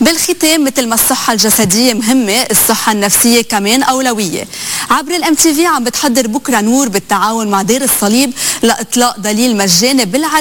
بالختام، مثل ما الصحة الجسدية مهمة، الصحة النفسية كمان أولوية. عبر الMTV عم بتحضر بكرة نور بالتعاون مع دير الصليب لإطلاق دليل مجاني بالعدد